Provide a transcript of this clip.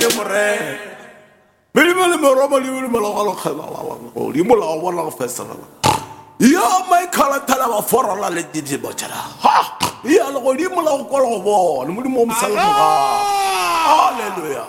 le more Minimum Ya mai kala tala wa fora la le didi botara. Ha! Ya lo di mo la ko lo bo, mo di mo msala mo. Hallelujah.